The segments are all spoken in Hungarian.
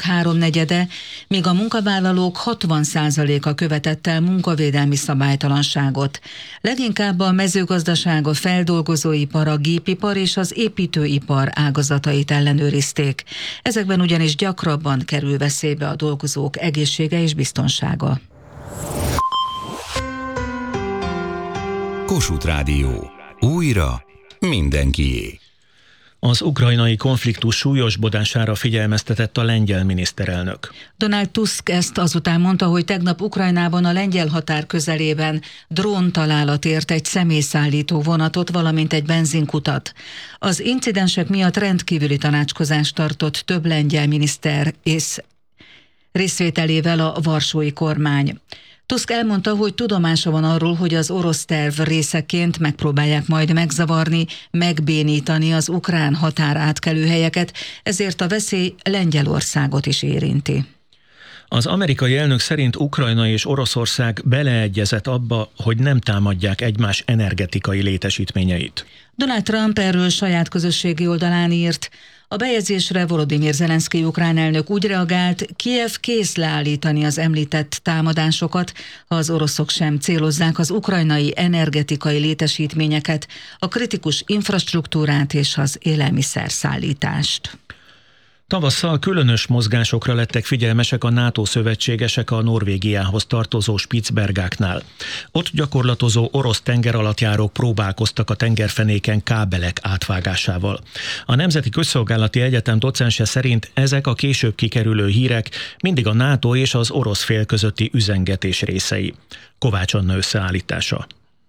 háromnegyede, míg a munkavállalók 60%-a követett el munkavédelmi szabálytalanságot. Leginkább a mezőgazdaság, a feldolgozóipar, a gépipar és az építőipar ágazatait ellenőrizték. Ezekben ugyanis gyakrabban kerül veszélybe a dolgozók egészsége és biztonsága. Kossuth Rádió. Újra mindenkié. Az ukrajnai konfliktus súlyosbodására figyelmeztetett a lengyel miniszterelnök. Donald Tusk ezt azután mondta, hogy tegnap Ukrajnában a lengyel határ közelében dróntalálat ért egy személyszállító vonatot, valamint egy benzinkutat. Az incidensek miatt rendkívüli tanácskozást tartott több lengyel miniszter és részvételével a varsói kormány. Tusk elmondta, hogy tudomása van arról, hogy az orosz terv részeként megpróbálják majd megzavarni, megbénítani az ukrán határátkelő helyeket, ezért a veszély Lengyelországot is érinti. Az amerikai elnök szerint Ukrajna és Oroszország beleegyezett abba, hogy nem támadják egymás energetikai létesítményeit. Donald Trump erről saját közösségi oldalán írt. A bejegyzésre Volodymyr Zelenszkij ukrán elnök úgy reagált, Kijev kész leállítani az említett támadásokat, ha az oroszok sem célozzák az ukrajnai energetikai létesítményeket, a kritikus infrastruktúrát és az élelmiszerszállítást. Tavasszal különös mozgásokra lettek figyelmesek a NATO szövetségesek a Norvégiához tartozó Spitsbergáknál. Ott gyakorlatozó orosz tengeralattjárók próbálkoztak a tengerfenéken kábelek átvágásával. A Nemzeti Közszolgálati Egyetem docense szerint ezek a később kikerülő hírek mindig a NATO és az orosz fél közötti üzengetés részei. Kovács Anna összeállítása.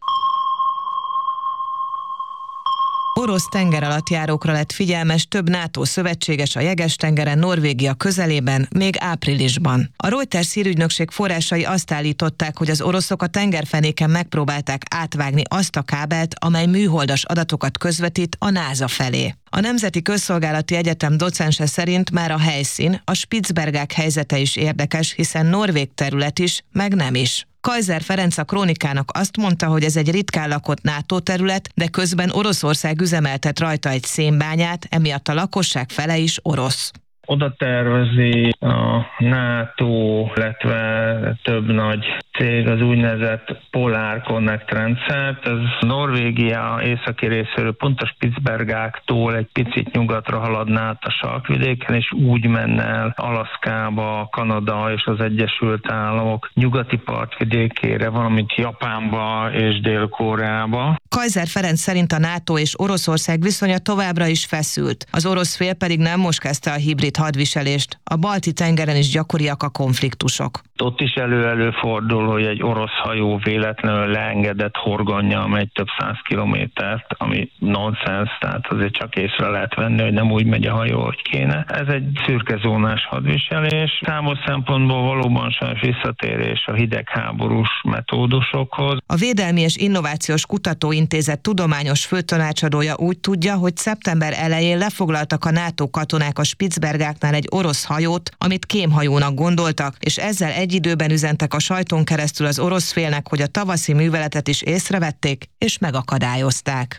Orosz tengeralattjárókra lett figyelmes több NATO szövetséges a Jeges-tengeren, Norvégia közelében, még áprilisban. A Reuters hírügynökség forrásai azt állították, hogy az oroszok a tengerfenéken megpróbálták átvágni azt a kábelt, amely műholdas adatokat közvetít a NASA felé. A Nemzeti Közszolgálati Egyetem docense szerint már a helyszín, a Spitsbergák helyzete is érdekes, hiszen norvég terület is, meg nem is. Kaiser Ferenc a Krónikának azt mondta, hogy ez egy ritkán lakott NATO terület, de közben Oroszország üzemeltet rajta egy szénbányát, emiatt a lakosság fele is orosz. Oda tervezi a NATO, illetve több nagy cég az úgynevezett Polar Connect rendszert. Ez Norvégia északi részéről, pont a Spitsbergáktól egy picit nyugatra haladna át a sarkvidéken, és úgy menne el Alaszkába, Kanada és az Egyesült Államok nyugati partvidékére, valamint Japánba és Dél-Koreába. Kaiser Ferenc szerint a NATO és Oroszország viszonya továbbra is feszült. Az orosz fél pedig nem most kezdte a hibrid hadviselést. A Balti-tengeren is gyakoriak a konfliktusok. Ott is előfordul, hogy egy orosz hajó véletlenül leengedett horgonnyal megy több 100 kilométert, ami nonsens, tehát azért csak észre lehet venni, hogy nem úgy megy a hajó, hogy kéne. Ez egy szürkezónás hadviselés. Számos szempontból valóban sajnos visszatérés a hidegháborús metódusokhoz. A Védelmi és Innovációs Kutatóintézet tudományos főtanácsadója úgy tudja, hogy szeptember elején lefoglaltak a NATO katonák a Spitsbergáknál egy orosz hajót, amit kémhajónak gondoltak, és ezzel egy időben üzentek a sajton keresztül az orosz félnek, hogy a tavaszi műveletet is észrevették és megakadályozták.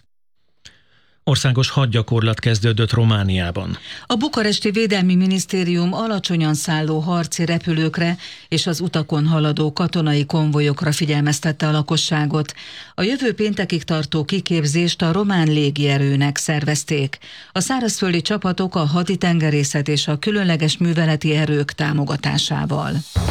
Országos hadgyakorlat kezdődött Romániában. A bukaresti Védelmi Minisztérium alacsonyan szálló harci repülőkre és az utakon haladó katonai konvojokra figyelmeztette a lakosságot. A jövő péntekig tartó kiképzést a román légierőnek szervezték. A szárazföldi csapatok a haditengerészet és a különleges műveleti erők támogatásával.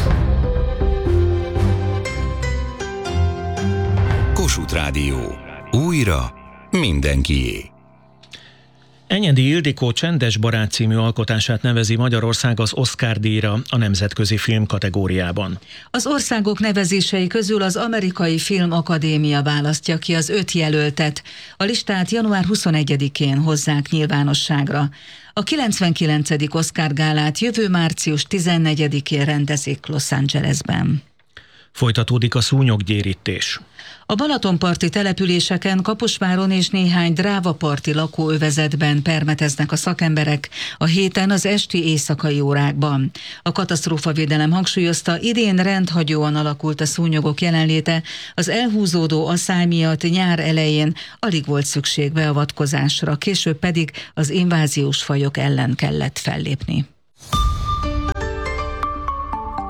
Kossuth Rádió. Újra mindenkié. Enyedi Ildikó Csendes barát című alkotását nevezi Magyarország az Oscar-díjra a nemzetközi film kategóriában. Az országok nevezései közül az Amerikai Filmakadémia választja ki az 5 jelöltet. A listát január 21-én hozzák nyilvánosságra. A 99. Oscar-gálát jövő március 14-én rendezik Los Angelesben. Folytatódik a szúnyoggyérítés. A balatonparti településeken, Kaposváron és néhány drávaparti lakóövezetben permeteznek a szakemberek a héten az esti éjszakai órákban. A katasztrófavédelem hangsúlyozta, idén rendhagyóan alakult a szúnyogok jelenléte, az elhúzódó asszály miatt nyár elején alig volt szükség beavatkozásra, később pedig az inváziós fajok ellen kellett fellépni.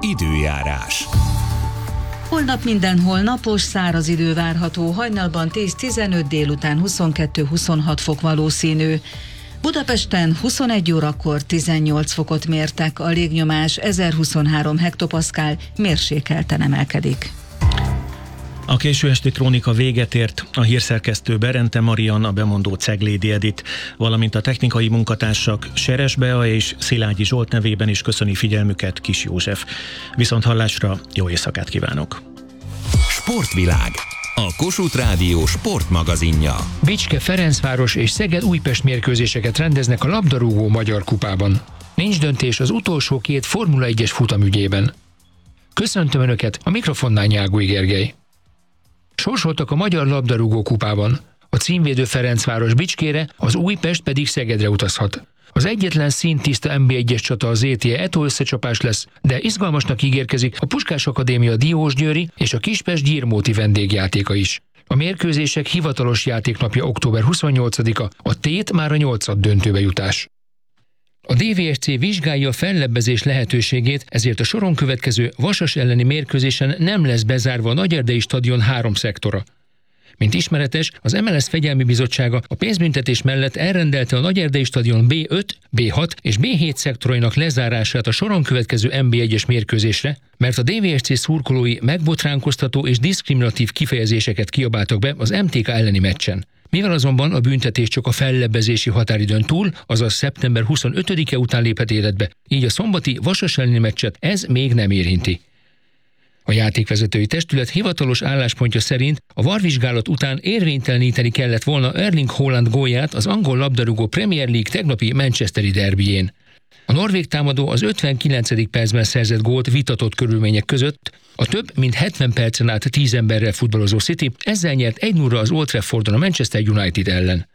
Időjárás. Holnap mindenhol napos, száraz idő várható, hajnalban 10-15, délután 22-26 fok valószínű. Budapesten 21 órakor 18 fokot mértek, a légnyomás 1023 hektopaszkál, mérsékelten emelkedik. A késő esti krónika véget ért, a hírszerkesztő Berente Marian, a bemondó Ceglédi Edit, valamint a technikai munkatársak Seres Bea és Szilágyi Zsolt nevében is köszöni figyelmüket Kis József. Viszont hallásra, jó éjszakát kívánok! Sportvilág. A Kossuth Rádió sportmagazinja. Bicske, Ferencváros és Szeged Újpest mérkőzéseket rendeznek a labdarúgó Magyar Kupában. Nincs döntés az utolsó két Formula 1-es futamügyében. Köszöntöm Önöket, a mikrofonnál Nyágúj Gergely. Sorsoltak a Magyar Labdarúgó Kupában. A címvédő Ferencváros Bicskére, az Újpest pedig Szegedre utazhat. Az egyetlen színtiszta NB1-es csata az ETE Eto összecsapás lesz, de izgalmasnak ígérkezik a Puskás Akadémia Diósgyőri és a Kispest Gyirmóti vendégjátéka is. A mérkőzések hivatalos játéknapja október 28-a, a tét már a 8. döntőbe jutás. A DVSC vizsgálja a fellebbezés lehetőségét, ezért a soron következő Vasas elleni mérkőzésen nem lesz bezárva a Nagyerdei stadion 3 szektora. Mint ismeretes, az MLS Fegyelmi Bizottsága a pénzbüntetés mellett elrendelte a Nagyerdei stadion B5, B6 és B7 szektorainak lezárását a soron következő NB1-es mérkőzésre, mert a DVSC szurkolói megbotránkoztató és diszkriminatív kifejezéseket kiabáltak be az MTK elleni meccsen. Mivel azonban a büntetés csak a fellebbezési határidőn túl, azaz szeptember 25-e után léphet életbe, így a szombati Vasas elleni meccset ez még nem érinti. A játékvezetői testület hivatalos álláspontja szerint a VAR-vizsgálat után érvényteleníteni kellett volna Erling Haaland gólját az angol labdarúgó Premier League tegnapi Manchesteri derbyjén. A norvég támadó az 59. percben szerzett gólt vitatott körülmények között, a több mint 70 percen át 10 emberrel futballozó City ezzel nyert 1-0 az Old Traffordon a Manchester United ellen.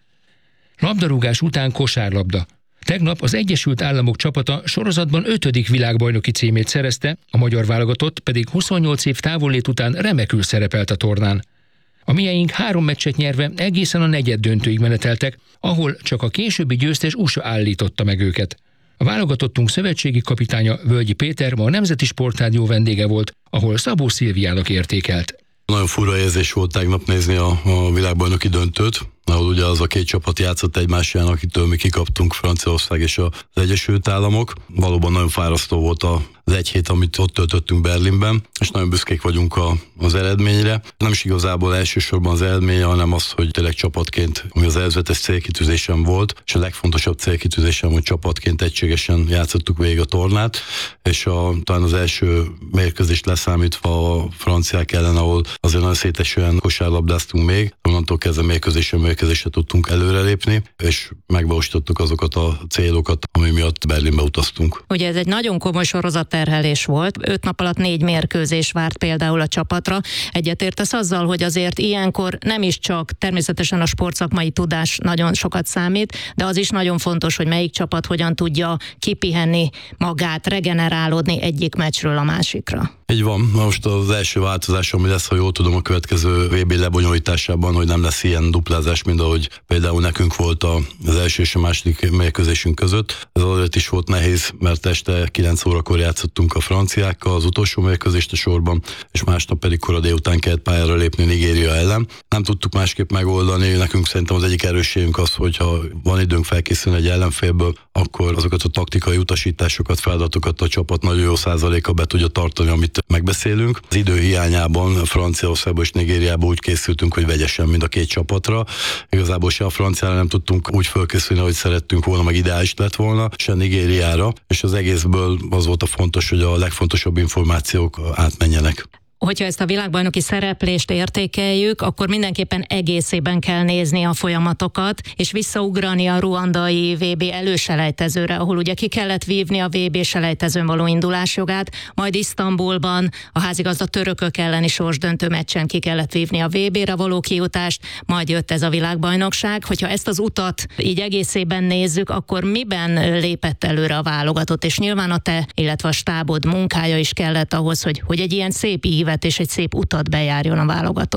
Labdarúgás után kosárlabda. Tegnap az Egyesült Államok csapata sorozatban 5. világbajnoki címét szerezte, a magyar válogatott pedig 28 év távollét után remekül szerepelt a tornán. A mieink 3 meccset nyerve egészen a 4. döntőig meneteltek, ahol csak a későbbi győztes USA állította meg őket. A válogatottunk szövetségi kapitánya Völgyi Péter ma a Nemzeti Sportrádió vendége volt, ahol Szabó Szilviának értékelt. Nagyon fura érzés volt tegnap nézni a világbajnoki döntőt, ahol ugye az a két csapat játszott egymásán, akitől mi kikaptunk, Franciaország és az Egyesült Államok. Valóban nagyon fárasztó volt az egy hét, amit ott töltöttünk Berlinben, és nagyon büszkék vagyunk az eredményre. Nem is igazából elsősorban az eredménye, hanem az, hogy tényleg csapatként, ami az előzetes célkitűzésem volt, és a legfontosabb célkitűzésem, hogy csapatként egységesen játszottuk végig a tornát, és talán az első mérkőzést leszámítva a franciák ellen, ahol azért nagyon szétesően kosárlabdáztunk még, onnantól kezdve mérkőzésre tudtunk előrelépni, és megvalósítottuk azokat a célokat, ami miatt Berlinbe utaztunk. Ugye ez egy nagyon komoly sorozatterhelés volt, 5 nap alatt 4 mérkőzés várt például a csapatra. Egyetértesz azzal, hogy azért ilyenkor nem is csak természetesen a sportszakmai tudás nagyon sokat számít, de az is nagyon fontos, hogy melyik csapat hogyan tudja kipihenni magát, regenerálódni egyik meccsről a másikra. Így van, most az első változás, ami lesz, ha jól tudom, a következő VB lebonyolításában, hogy nem lesz ilyen duplázás, mint ahogy például nekünk volt az első és a második mérkőzésünk között. Ez azért is volt nehéz, mert este 9 órakor játszottunk a franciákkal az utolsó mérkőzést a sorban, és másnap pedig kora délután kellett pályára lépni Nigéria ellen. Nem tudtuk másképp megoldani, nekünk szerintem az egyik erősségünk az, hogyha van időnk felkészülni egy ellenfélből, akkor azokat a taktikai utasításokat, feladatokat a csapat nagyon jó százaléka be tudja tartani, amit megbeszélünk. Az idő hiányában Franciaországban és Nigériában úgy készültünk, hogy vegyesen mind a két csapatra. Igazából se a franciára nem tudtunk úgy felkészülni, hogy szerettünk volna, meg ideális lett volna, se Nigériára, és az egészből az volt a fontos, hogy a legfontosabb információk átmenjenek. Hogyha ezt a világbajnoki szereplést értékeljük, akkor mindenképpen egészében kell nézni a folyamatokat, és visszaugrani a ruandai VB előselejtezőre, ahol ugye ki kellett vívni a VB selejtezőn való indulásjogát, majd Isztambulban a házigazda törökök elleni sorsdöntő meccsen ki kellett vívni a VB-re való kijutást, majd jött ez a világbajnokság. Hogyha ezt az utat így egészében nézzük, akkor miben lépett előre a válogatott? És nyilván a te, illetve a stábod munkája is kellett ahhoz, hogy egy ilyen szép ívet és egy szép utat bejárjon a válogatott.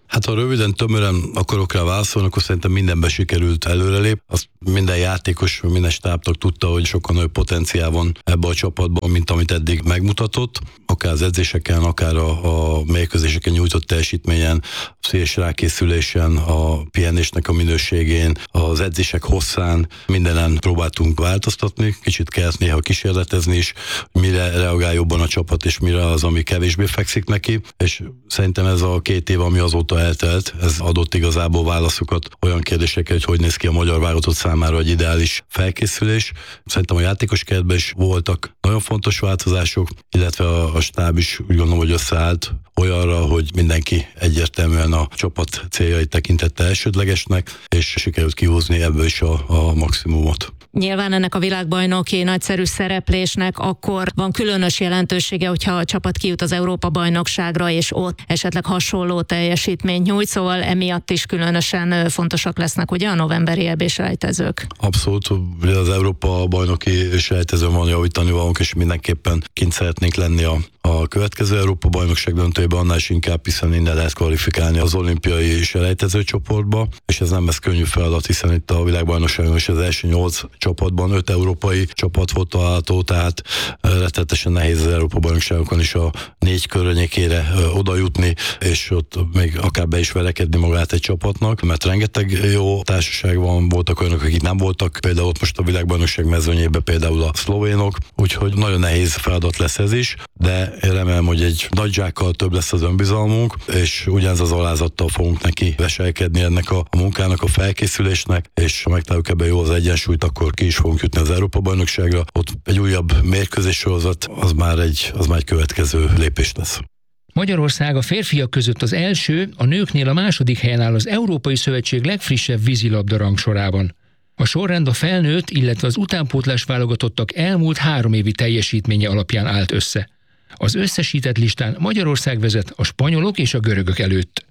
Hát ha röviden, tömören akarok rá válaszolni, akkor szerintem mindenben sikerült előrelép. Azt minden játékos, minden stábtag tudta, hogy sokkal nagyobb potenciál van ebbe a csapatban, mint amit eddig megmutatott. Akár az edzéseken, akár a mérkőzéseken nyújtott teljesítményen, a széles rákészülésen, a pihenésnek a minőségén, az edzések hosszán, mindenen próbáltunk változtatni. Kicsit kellett néha kísérletezni is, mire reagál jobban a csapat, és mire az, ami kevésbé fekszik neki. És szerintem ez a 2 év, ami azóta eltelt, ez adott igazából válaszokat olyan kérdésekre, hogy néz ki a magyar válogatott számára egy ideális felkészülés. Szerintem a játékos keretben is voltak nagyon fontos változások, illetve a stáb is úgy gondolom, hogy összeállt olyanra, hogy mindenki egyértelműen a csapat céljait tekintette elsődlegesnek, és sikerült kihúzni ebből is a maximumot. Nyilván ennek a világbajnoki nagyszerű szereplésnek akkor van különös jelentősége, hogyha a csapat kijut az Európa-bajnokságra, és ott esetleg hasonló teljesítményt nyújt, szóval emiatt is különösen fontosak lesznek ugye a novemberi EB-selejtezők. Abszolút, az Európa-bajnoki selejtezőn van javítani valónk, és mindenképpen kint szeretnénk lenni a következő Európa-bajnokság döntőjében, annál is inkább, hiszen innen lehet kvalifikálni az olimpiai selejtező csoportba, és ez nem lesz könnyű feladat, hiszen itt a világbajnokságon is az első 8 csapatban 5 európai csapat volt található, tehát rettenetesen nehéz az Európa-bajnokságokon is a 4 környékére oda jutni, és ott még akár be is verekedni magát egy csapatnak, mert rengeteg jó társaság van, voltak olyanok, akik nem voltak, például ott most a világbajnokság mezőnyében például a szlovénok, úgyhogy nagyon nehéz feladat lesz ez is, de én remélem, hogy egy nagy zsákkal több lesz az önbizalmunk, és ugyanez az alázattal fogunk neki veselkedni ennek a munkának, a felkészülésnek, és ha megtaláljuk ebben jó az egyensúlyt, akkor ki is fogunk jutni az Európa-bajnokságra. Ott egy újabb mérkőzéssorozat, az már egy következő lépés lesz. Magyarország a férfiak között az első, a nőknél a második helyen áll az Európai Szövetség legfrissebb vízilabda rangsorában. A sorrend a felnőtt, illetve az utánpótlás válogatottak elmúlt 3 évi teljesítménye alapján állt össze. Az összesített listán Magyarország vezet a spanyolok és a görögök előtt.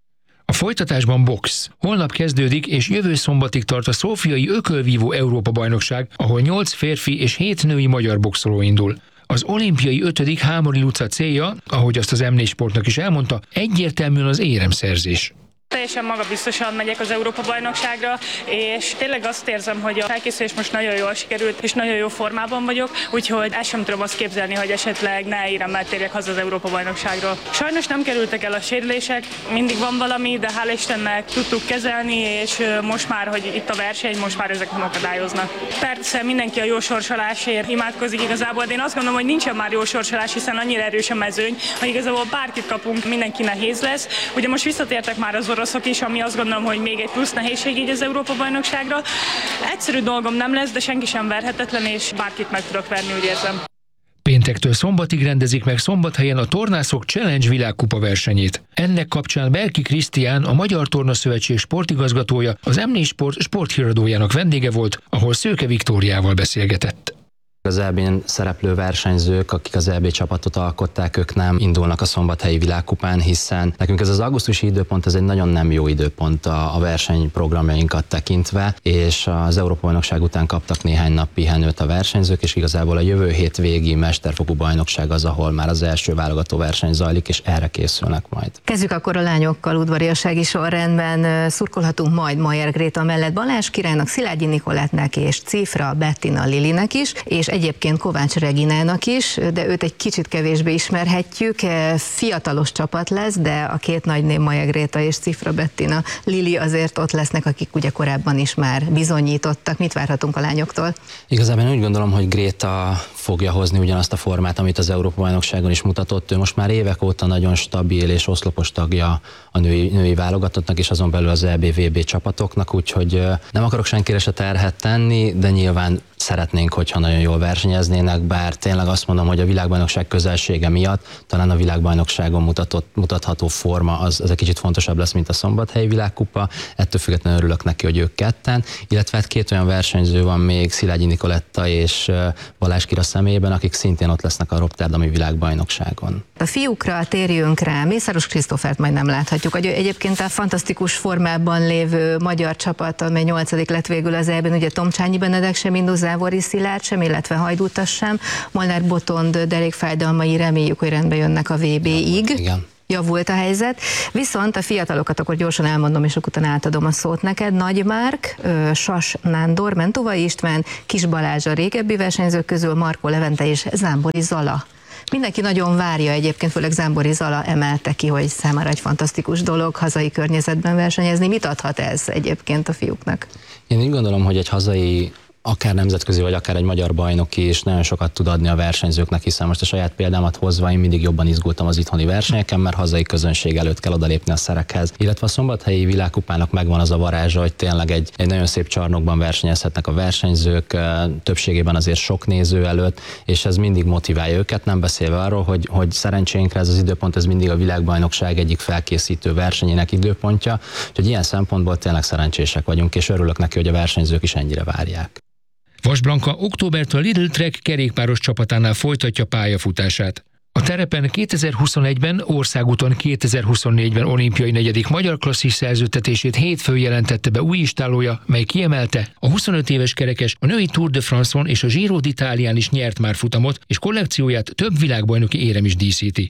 A folytatásban box. Holnap kezdődik és jövő szombatig tart a szófiai ökölvívó Európa-bajnokság, ahol 8 férfi és 7 női magyar boxoló indul. Az olimpiai 5. Hámori Luca célja, ahogy azt az M4 Sportnak is elmondta, egyértelműen az éremszerzés. Teljesen magabiztosan megyek az Európa-bajnokságra, és tényleg azt érzem, hogy a felkészülés most nagyon jól sikerült, és nagyon jó formában vagyok, úgyhogy el sem tudom azt képzelni, hogy esetleg ne éremmel térjek haza az Európa-bajnokságról. Sajnos nem kerültek el a sérülések, mindig van valami, de hál' Istennek tudtuk kezelni, és most már, hogy itt a verseny, most már ezek nem akadályoznak. Persze mindenki a jó sorsolásért imádkozik igazából, de én azt gondolom, hogy nincsen már jó sorsolás, hiszen annyira erős a mezőny, hogy igazából bárkit kapunk, mindenki nehéz lesz. Ugye most visszatértek már az oroszok is, ami azt gondolom, hogy még egy plusz nehézség így az Európa-bajnokságra. Egyszerű dolgom nem lesz, de senki sem verhetetlen, és bárkit meg tudok verni, úgy érzem. Péntektől szombatig rendezik meg Szombathelyen a Tornászok Challenge világkupa versenyét. Ennek kapcsán Berki Krisztián, a Magyar Tornaszövetség sportigazgatója, az M4 Sport sporthíradójának vendége volt, ahol Szőke Viktóriával beszélgetett. Az EB-n szereplő versenyzők, akik az EB csapatot alkották, ők nem indulnak a szombathelyi világkupán, hiszen nekünk ez az augusztusi időpont, ez egy nagyon nem jó időpont a versenyprogramjainkat tekintve, és az Európa-bajnokság után kaptak néhány nap pihenőt a versenyzők, és igazából a jövő hét végi mesterfokú bajnokság az, ahol már az első válogató verseny zajlik, és erre készülnek majd. Kezdjük akkor a lányokkal udvariassági sorrendben. Szurkolhatunk majd Mayer Gréta mellett Balázs Királynak, Szilágyi Nikolettnek és Cifra Bettina Lilinek is, és egyébként Kovács Reginának is, de őt egy kicsit kevésbé ismerhetjük. Fiatalos csapat lesz, de a 2 nagy név Mayer Gréta és Cifra Bettina Lili azért ott lesznek, akik ugye korábban is már bizonyítottak. Mit várhatunk a lányoktól? Igazából én úgy gondolom, hogy Gréta fogja hozni ugyanazt a formát, amit az Európa-bajnokságon is mutatott. Ő most már évek óta nagyon stabil és oszlopos tagja a női válogatottnak, és azon belül az EB-VB csapatoknak, úgyhogy nem akarok senkire se terhet tenni, de nyilván szeretnénk, hogyha nagyon jól versenyeznének, bár tényleg azt mondom, hogy a világbajnokság közelsége miatt talán a világbajnokságon mutatható forma az egy kicsit fontosabb lesz, mint a szombathelyi világkupa. Ettől függetlenül örülök neki, hogy ők ketten, illetve hát 2 olyan versenyző van még, Szilágyi Nikoletta és Balázs Kira személyében, akik szintén ott lesznek a rotterdami világbajnokságon. A fiúkra térjünk rá, Mészáros Krisztófert majd nem láthatjuk. Egyébként a fantasztikus formában lévő magyar csapat, amely 8. lett végül az EB-ben, ugye Tomcsányi Benedek sem indul, Závori Szilárd sem, illetve Hajdútas sem, Molnár Botond derékfájdalmai, reméljük, hogy rendbe jönnek a VB-ig. Igen. javult a helyzet. Viszont a fiatalokat akkor gyorsan elmondom, és akkor utána átadom a szót neked. Nagy Márk, Sas Nándor, Mentovai István, Kis Balázs a régebbi versenyzők közül, Markó Levente és Zámbori Zala. Mindenki nagyon várja egyébként, főleg Zámbori Zala emelte ki, hogy számára egy fantasztikus dolog hazai környezetben versenyezni. Mit adhat ez egyébként a fiúknak? Én úgy gondolom, hogy egy hazai, akár nemzetközi, vagy akár egy magyar bajnoki is nagyon sokat tud adni a versenyzőknek, hiszen most a saját példámat hozva én mindig jobban izgultam az itthoni versenyeken, mert hazai közönség előtt kell odalépni a szerekhez. Illetve a szombathelyi világkupának megvan az a varázsa, hogy tényleg egy nagyon szép csarnokban versenyezhetnek a versenyzők, többségében azért sok néző előtt, és ez mindig motiválja őket, nem beszélve arról, hogy szerencsénkre ez az időpont, ez mindig a világbajnokság egyik felkészítő versenyének időpontja, úgyhogy ilyen szempontból tényleg szerencsések vagyunk, és örülök neki, hogy a versenyzők is ennyire várják. Vas Blanka októbertől a Lidl Trek kerékpáros csapatánál folytatja pályafutását. A terepen 2021-ben, országúton 2024-ben olimpiai negyedik magyar klasszis szerződtetését hétfőn jelentette be új istállója, mely kiemelte, a 25 éves kerekes a női Tour de France-on és a Giro d'Italián is nyert már futamot, és kollekcióját több világbajnoki érem is díszíti.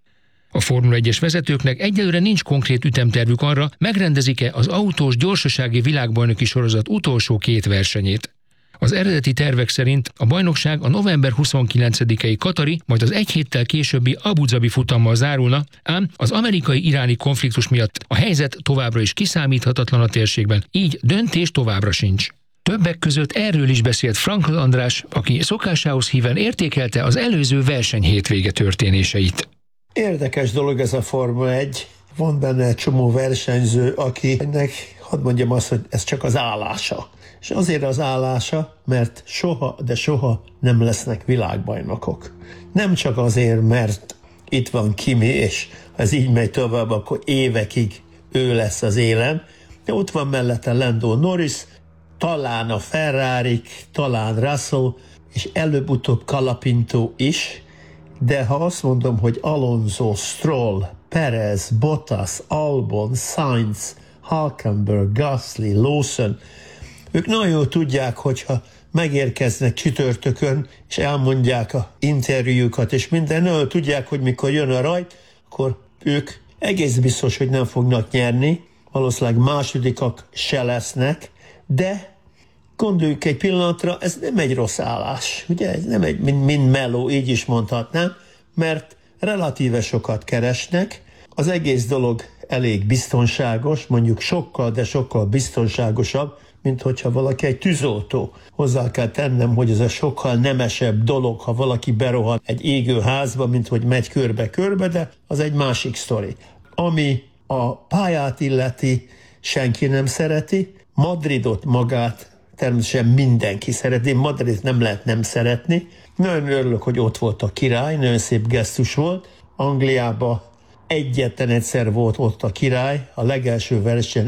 A Formula 1-es vezetőknek egyelőre nincs konkrét ütemtervük arra, megrendezik-e az autós gyorsasági világbajnoki sorozat utolsó 2 versenyét. Az eredeti tervek szerint a bajnokság a november 29-i katari, majd az egy héttel későbbi Abu Dhabi futammal zárulna, ám az amerikai-iráni konfliktus miatt a helyzet továbbra is kiszámíthatatlan a térségben, így döntés továbbra sincs. Többek között erről is beszélt Frankl András, aki szokásához híven értékelte az előző versenyhétvége történéseit. Érdekes dolog ez a Forma 1. Van benne egy csomó versenyző, akinek, hadd mondjam azt, hogy ez csak az állása. És azért az állása, mert soha, de soha nem lesznek világbajnokok. Nem csak azért, mert itt van Kimi, és ha ez így megy tovább, akkor évekig ő lesz az élen, de ott van mellette Lando Norris, talán a Ferrarik, talán Russell, és előbb-utóbb Colapinto is, de ha azt mondom, hogy Alonso, Stroll, Perez, Bottas, Albon, Sainz, Hülkenberg, Gasly, Lawson, ők nagyon jól tudják, hogyha megérkeznek csütörtökön, és elmondják a interjújukat, és minden, nagyon tudják, hogy mikor jön a rajt, akkor ők egész biztos, hogy nem fognak nyerni, valószínűleg másodikak se lesznek, de gondoljuk egy pillanatra, ez nem egy rossz állás, ugye? Ez nem egy mind meló, így is mondhatnám, mert relatíve sokat keresnek, az egész dolog elég biztonságos, mondjuk sokkal, de sokkal biztonságosabb, mint hogyha valaki egy tűzoltó. Hozzá kell tennem, hogy ez a sokkal nemesebb dolog, ha valaki berohan egy égő házba, mint hogy megy körbe-körbe, de az egy másik sztori. Ami a pályát illeti, senki nem szereti, Madridot magát természetesen mindenki szereti, Madridot nem lehet nem szeretni. Nagyon örülök, hogy ott volt a király, nagyon szép gesztus volt. Angliában egyetlen egyszer volt ott a király, a legelső verseny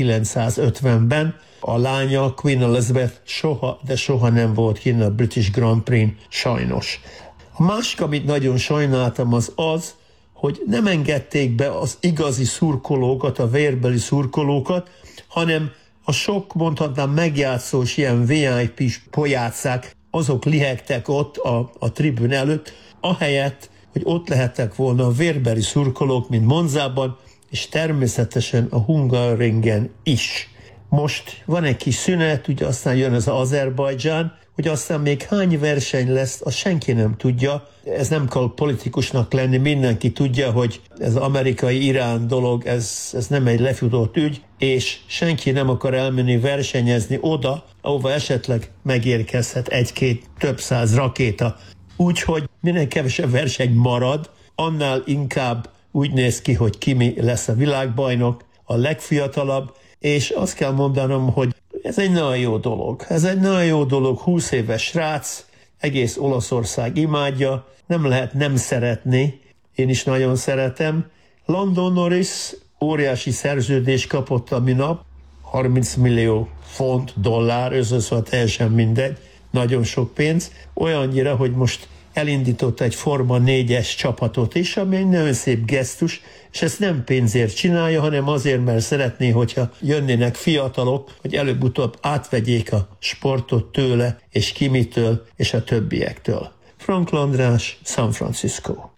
1950-ben, a lánya, Queen Elizabeth soha, de soha nem volt kint a British Grand Prix, sajnos. A másik, amit nagyon sajnáltam, az, hogy nem engedték be az igazi szurkolókat, a vérbeli szurkolókat, hanem a sok, mondhatnám, megjátszós ilyen VIP-s pojácák, azok lihegtek ott a tribün előtt, ahelyett, hogy ott lehettek volna a vérbeli szurkolók, mint Monzában, és természetesen a Hungaroringen is. Most van egy kis szünet, ugye aztán jön az Azerbajdzsán, hogy aztán még hány verseny lesz, azt senki nem tudja. Ez nem kell politikusnak lenni, mindenki tudja, hogy ez az amerikai-irán dolog, ez nem egy lefutott ügy, és senki nem akar elmenni versenyezni oda, ahova esetleg megérkezhet egy-két, több száz rakéta. Úgyhogy minél kevesebb verseny marad, annál inkább úgy néz ki, hogy Kimi lesz a világbajnok, a legfiatalabb, és azt kell mondanom, hogy ez egy nagyon jó dolog. Ez egy nagyon jó dolog, 20 éves srác, egész Olaszország imádja, nem lehet nem szeretni, én is nagyon szeretem. Lando Norris óriási szerződést kapott a minap, 30 millió font, dollár, összeszóval teljesen mindegy, nagyon sok pénz, olyannyira, hogy most elindított egy Forma 4-es csapatot is, ami egy nagyon szép gesztus, és ezt nem pénzért csinálja, hanem azért, mert szeretné, hogyha jönnének fiatalok, hogy előbb-utóbb átvegyék a sportot tőle, és Kimitől, és a többiektől. Frankl András, San Francisco. A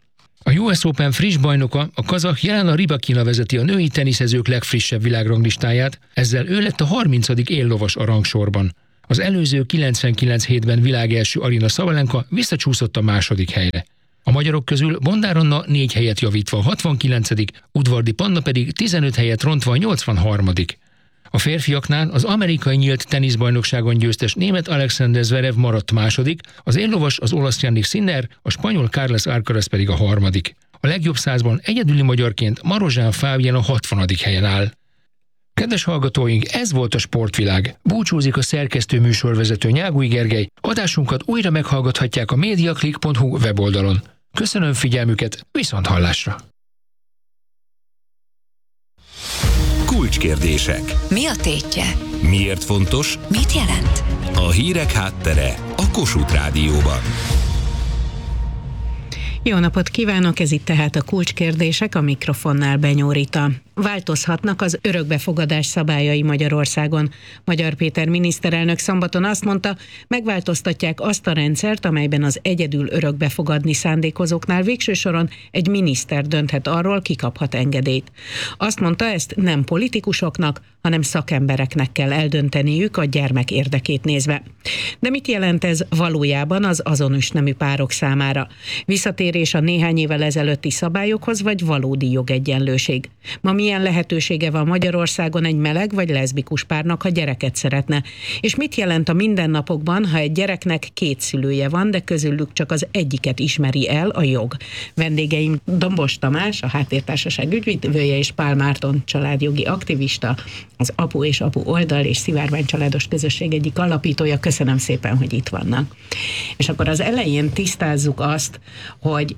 A US Open friss bajnoka, a kazah Jelena Rybakina vezeti a női teniszezők legfrissebb világranglistáját, ezzel ő lett a 30. éllovas a rangsorban. Az előző 99 hétben világelső Aryna Sabalenka visszacsúszott a második helyre. A magyarok közül Bondár Anna 4 helyet javítva a 69., Udvardi Panna pedig 15 helyet rontva a 83. A férfiaknál az amerikai nyílt teniszbajnokságon győztes német Alexander Zverev maradt második, az éllovas az olasz Jannik Sinner, a spanyol Carlos Alcaraz pedig a harmadik. A legjobb 100-ban egyedüli magyarként Marozsán Fábien a 60. helyen áll. Kedves hallgatóink, ez volt a Sportvilág. Búcsúzik a szerkesztő műsorvezető Nyágúj Gergely. Adásunkat újra meghallgathatják a mediaclick.hu weboldalon. Köszönöm figyelmüket, viszonthallásra! Kulcskérdések. Mi a tétje? Miért fontos? Mit jelent? A hírek háttere a Kossuth Rádióban. Jó napot kívánok, ez itt tehát a Kulcskérdések, a mikrofonnál Benyó Rita. Változhatnak az örökbefogadás szabályai Magyarországon. Magyar Péter miniszterelnök szombaton azt mondta, megváltoztatják azt a rendszert, amelyben az egyedül örökbefogadni szándékozóknál végső soron egy miniszter dönthet arról, ki kaphat engedélyt. Azt mondta, ezt nem politikusoknak, hanem szakembereknek kell eldönteniük a gyermek érdekét nézve. De mit jelent ez valójában az azonos nemű párok számára? Visszatérés a néhány évvel ezelőtti szabályokhoz, vagy valódi jogegyenlőség? Ma milyen lehetősége van Magyarországon egy meleg vagy leszbikus párnak, ha gyereket szeretne? És mit jelent a mindennapokban, ha egy gyereknek 2 szülője van, de közülük csak az egyiket ismeri el a jog? Vendégeim Dombos Tamás, a Háttértársaság ügyvivője, és Pál Márton, családjogi aktivista, az Apu és Apu oldal és Szivárvány családos közösség egyik alapítója. Köszönöm szépen, hogy itt vannak. És akkor az elején tisztázzuk azt, hogy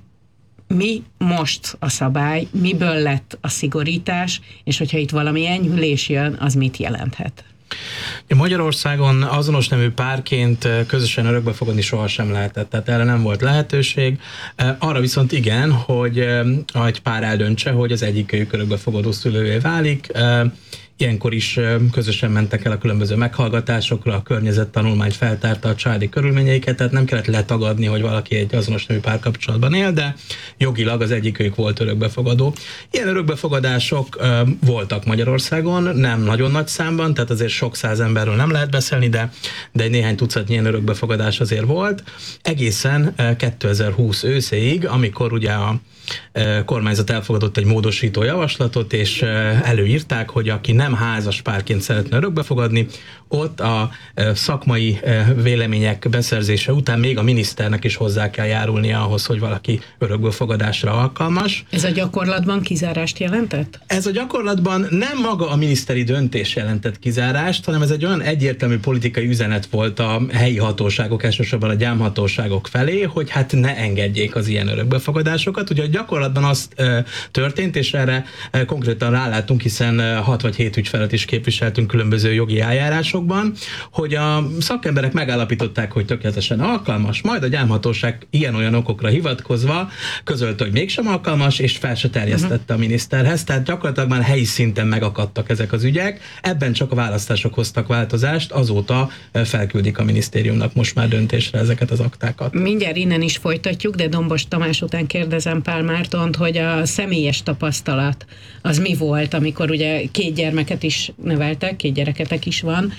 mi most a szabály, miből lett a szigorítás, és hogyha itt valami enyhülés jön, az mit jelenthet? Magyarországon azonos nemű párként közösen örökbefogadni sohasem lehetett, tehát erre nem volt lehetőség. Arra viszont igen, hogy egy pár eldöntse, hogy az egyikőjük örökbefogadó szülővé válik. Ilyenkor is közösen mentek el a különböző meghallgatásokra, a környezettanulmány feltárta a családi körülményeiket, tehát nem kellett letagadni, hogy valaki egy azonos nemű párkapcsolatban él, de jogilag az egyikőjük volt örökbefogadó. Ilyen örökbefogadások voltak Magyarországon, nem nagyon nagy számban, tehát azért sok száz emberről nem lehet beszélni, de egy néhány tucatnyi ilyen örökbefogadás azért volt. Egészen 2020 őszéig, amikor ugye a kormányzat elfogadott egy módosító javaslatot, és előírták, hogy aki nem házas párként szeretne örökbefogadni, ott a szakmai vélemények beszerzése után még a miniszternek is hozzá kell járulnia ahhoz, hogy valaki örökbefogadásra alkalmas. Ez a gyakorlatban kizárást jelentett? Ez a gyakorlatban nem maga a miniszteri döntés jelentett kizárást, hanem ez egy olyan egyértelmű politikai üzenet volt a helyi hatóságok, elsősorban a gyámhatóságok felé, hogy hát ne engedjék az ilyen örökbefogadásokat. Ugye gyakorlatban az történt, és erre konkrétan rálátunk, hiszen 6 vagy 7 ügyfelet is képviseltünk különböző jogi eljárásokban, hogy a szakemberek megállapították, hogy tökéletesen alkalmas, majd a gyámhatóság ilyen-olyan okokra hivatkozva közölte, hogy mégsem alkalmas, és fel se terjesztette a miniszterhez, tehát gyakorlatilag már helyi szinten megakadtak ezek az ügyek, ebben csak a választások hoztak változást, azóta felküldik a minisztériumnak most már döntésre ezeket az aktákat. Mindjárt innen is folytatjuk, de Dombos Tamás után kérdezem Pál Mártont, hogy a személyes tapasztalat az mi volt, amikor ugye 2 gyermeket is neveltek, 2 gyereketek is van.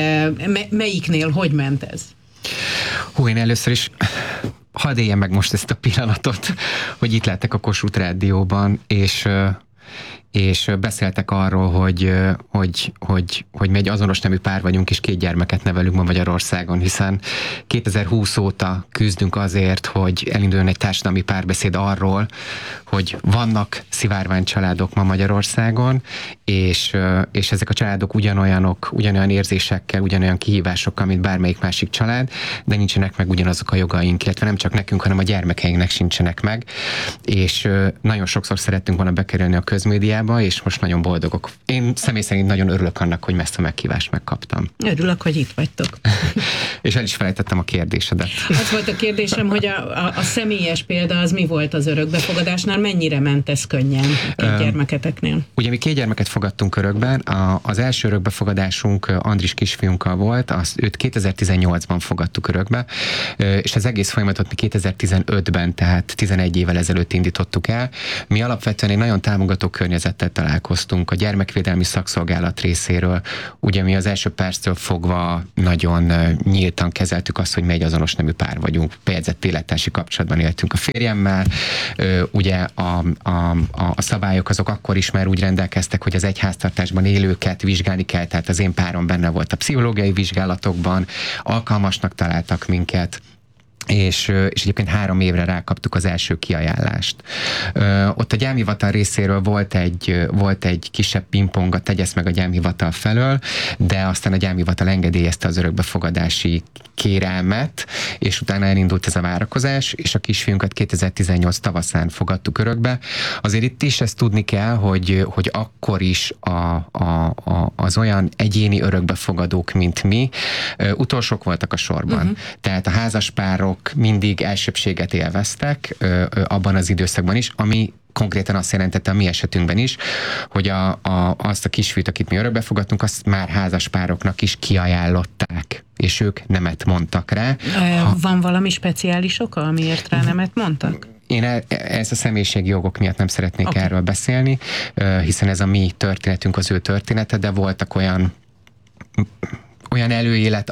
Melyiknél hogy ment ez? Én először is hadd éljem meg most ezt a pillanatot, hogy itt lettek a Kossuth Rádióban, és beszéltek arról, hogy mi egy azonos nemű pár vagyunk, és 2 gyermeket nevelünk ma Magyarországon, hiszen 2020 óta küzdünk azért, hogy elinduljon egy társadalmi párbeszéd arról, hogy vannak szivárvány családok ma Magyarországon, és ezek a családok ugyanolyan érzésekkel, ugyanolyan kihívásokkal, mint bármelyik másik család, de nincsenek meg ugyanazok a jogaink, illetve nem csak nekünk, hanem a gyermekeinknek sincsenek meg, és nagyon sokszor szerettünk volna bekerülni a közmédiába, Norvégiába, és most nagyon boldogok. Én személy szerint nagyon örülök annak, hogy ezt a meghívást megkaptam. Örülök, hogy itt vagytok. És el is felejtettem a kérdésedet. Az volt a kérdésem, hogy a személyes példa az mi volt az örökbefogadásnál, mennyire ment ez könnyen két gyermeketeknél? Ugye mi 2 gyermeket fogadtunk örökben, az első örökbefogadásunk Andris kisfiunkkal volt, őt 2018-ban fogadtuk örökbe, és az egész folyamatot mi 2015-ben, tehát 11 évvel ezelőtt indítottuk el. Mi alapvetően egy nagyon támogató környezettel találkoztunk a gyermekvédelmi szakszolgálat részéről. Ugye mi az első perctől fogva nagyon nyíltan kezeltük azt, hogy mi egy azonos nemű pár vagyunk. Bejegyzett élettársi kapcsolatban éltünk a férjemmel. Ugye a szabályok azok akkor is már úgy rendelkeztek, hogy az egyháztartásban élőket vizsgálni kell, tehát az én párom benne volt a pszichológiai vizsgálatokban, alkalmasnak találtak minket, és egyébként 3 évre rákaptuk az első kiajánlást. Ott a gyámhivatal részéről volt egy kisebb pingpong a tegyesz meg a gyámhivatal felől, de aztán a gyámhivatal engedélyezte az örökbefogadási kérelmet, és utána elindult ez a várakozás, és a kisfiunkat 2018 tavaszán fogadtuk örökbe. Azért itt is ezt tudni kell, hogy akkor is az olyan egyéni örökbefogadók, mint mi, utolsók voltak a sorban. Tehát a házaspárok mindig elsőbbséget élveztek abban az időszakban is, ami konkrétan azt jelentette a mi esetünkben is, hogy azt a kisfiút, akit mi örökbefogadtunk, azt már házaspároknak is kiajánlották, és ők nemet mondtak rá. Van valami speciális oka, amiért rá nemet mondtak? Én ez a személyiségi jogok miatt nem szeretnék erről beszélni, hiszen ez a mi történetünk, az ő története, de voltak olyan előélet,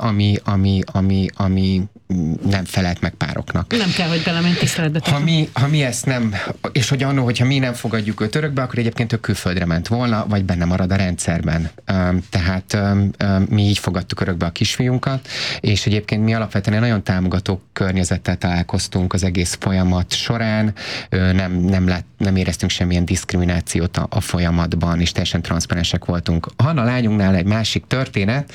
ami nem felelt meg pároknak. Nem kell, hogy belemenj tiszteletbe. Ha mi ezt nem, és hogy annól, hogyha mi nem fogadjuk őt örökbe, akkor egyébként ő külföldre ment volna, vagy benne marad a rendszerben. Tehát mi így fogadtuk örökbe a kisfiunkat, és egyébként mi alapvetően egy nagyon támogató környezettel találkoztunk az egész folyamat során, nem éreztünk semmilyen diszkriminációt a folyamatban, és teljesen transzparensek voltunk. Hanna lányunknál egy másik történet,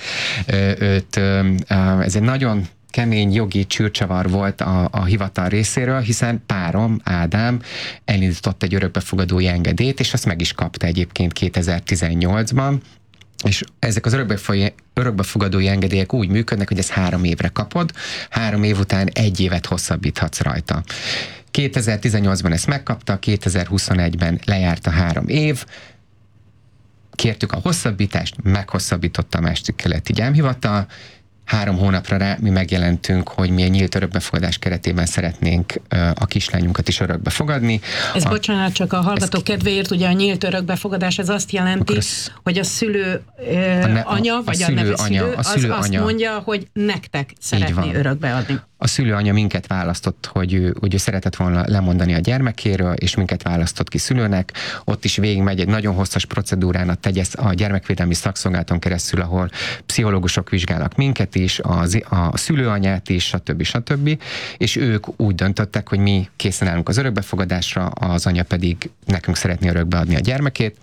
ez egy nagyon kemény jogi csűrcsavar volt a hivatal részéről, hiszen párom, Ádám elindított egy örökbefogadói engedélyt, és azt meg is kapta egyébként 2018-ban, és ezek az örökbefogadói engedélyek úgy működnek, hogy ezt 3 évre kapod, 3 év után 1 évet hosszabbíthatsz rajta. 2018-ban ezt megkapta, 2021-ben lejárt a 3 év, kértük a hosszabbítást, meghosszabbította a második keleti gyámhivatal, 3 hónapra rá mi megjelentünk, hogy mi egy nyílt örökbefogadás keretében szeretnénk a kislányunkat is örökbe fogadni. Bocsánat, csak a hallgatók kedvéért, ugye a nyílt örökbefogadás, ez azt jelenti, hogy a szülő anya, vagy a nevezszülő, az azt mondja, hogy nektek szeretné örökbeadni. A szülőanya minket választott, hogy ő szeretett volna lemondani a gyermekéről, és minket választott ki szülőnek. Ott is végigmegy egy nagyon hosszas procedúrán a gyermekvédelmi szakszolgálaton keresztül, ahol pszichológusok vizsgálnak minket is, a szülőanyát is, stb. És ők úgy döntöttek, hogy mi készen állunk az örökbefogadásra, az anya pedig nekünk szeretné örökbeadni a gyermekét.